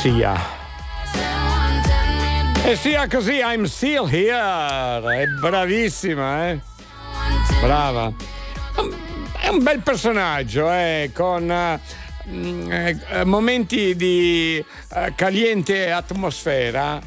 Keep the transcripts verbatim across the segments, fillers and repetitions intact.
sia. E sia così, I'm still here. È bravissima, eh? Brava. È un bel personaggio, eh? Con eh, momenti di eh, caliente atmosfera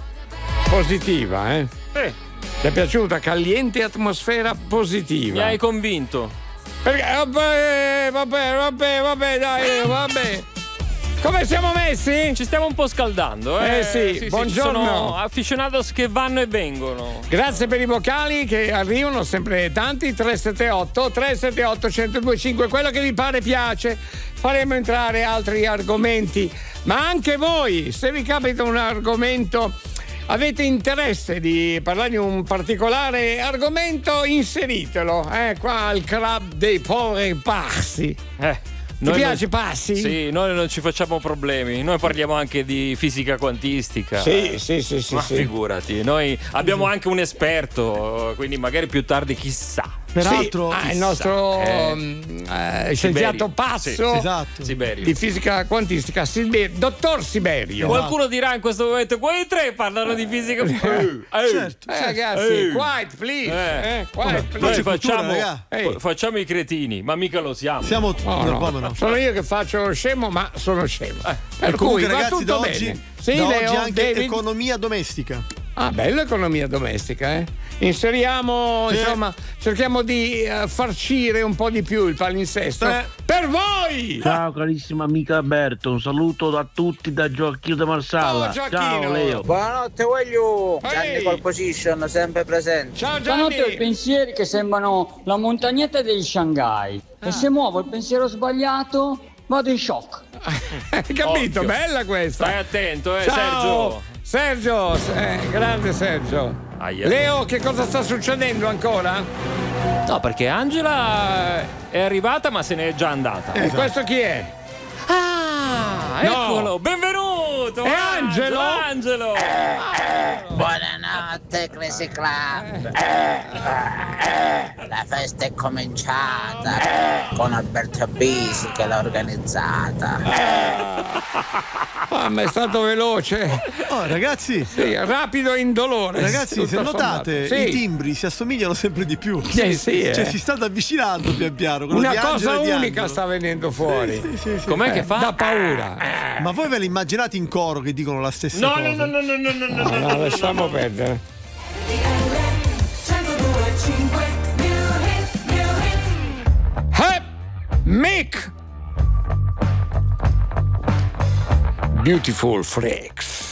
positiva, eh? Eh. Ti è piaciuta? Caliente atmosfera positiva. Mi hai convinto. Perché, vabbè, vabbè, vabbè, vabbè, dai, vabbè. Come siamo messi? Ci stiamo un po' scaldando, eh? Eh sì, sì buongiorno. Ci sono aficionados che vanno e vengono. Grazie per i vocali che arrivano sempre tanti. Tre sette otto tre sette otto uno zero due cinque, quello che vi pare piace. Faremo entrare altri argomenti, ma anche voi, se vi capita un argomento, avete interesse di parlare di un particolare argomento, inseritelo, eh, qua al club dei poveri passi. Eh. Ti Noi piace non, passi? Sì, noi non ci facciamo problemi. Noi parliamo anche di fisica quantistica. Sì, sì, sì, sì. Ma sì. figurati, noi abbiamo anche un esperto, quindi magari più tardi chissà. Peraltro, sì, ah, il nostro Eh. eh, scienziato Siberio. Passo Sì, esatto. Siberio. di fisica quantistica, Siberio, dottor Siberio. Qualcuno dirà in questo momento, quei tre parlano di fisica. Eh, eh, Certo. Eh, ragazzi, Eh. quiet, please. Eh. Eh, quiet, please. Noi C'è cultura, facciamo, raga. Ehi. facciamo i cretini, ma mica lo siamo. Siamo Oh, no, no. come no? Sono io che faccio scemo, ma sono scemo. Eh. Per Comunque, cui va ragazzi, da tutto oggi, bene. Sì, da Leo, oggi anche David? economia domestica. Ah, bella economia domestica, eh? Inseriamo, Sì. insomma, cerchiamo di uh, farcire un po' di più il palinsesto. Sì. Per voi! Ciao carissimo amico Alberto, un saluto da tutti da Gioacchino da Marsala. Oh, Gioacchino. Ciao Leo. Buonanotte voglio Ehi. Gianni Col Position sempre presente. Ciao Stanotte ho Gianni! i pensieri che sembrano la montagnetta del Shanghai e se muovo il pensiero sbagliato vado in shock. Hai capito? Occhio. Bella questa! Stai attento, eh, Ciao. Sergio. Sergio, eh, grande Sergio. Aia. Leo, che cosa sta succedendo ancora? No, perché Angela è arrivata, ma se n'è già andata. E questo chi è? Ah, No. eccolo, benvenuto! È Angelo? Angelo! Buonanotte Crazy Club. Eh, eh, La festa è cominciata con Alberto Bisi che l'ha organizzata. Ah, ma è stato veloce. Oh, ragazzi, Sì, rapido e indolore. ragazzi, tutto se notate, sommato. i Sì. timbri si assomigliano sempre di più. Sì, sì, eh. Cioè, si stanno avvicinando pian piano. quello Una di Angelo cosa e di unica Angelo. sta venendo fuori. Sì, sì, sì. Com'è Eh, che fa? Da paura. Ma voi ve li immaginate in coro che dicono la stessa No, cosa? no, no, no, no, no, no, no, No, no, no, lasciamo perdere. Hey, Mick! Beautiful Freaks.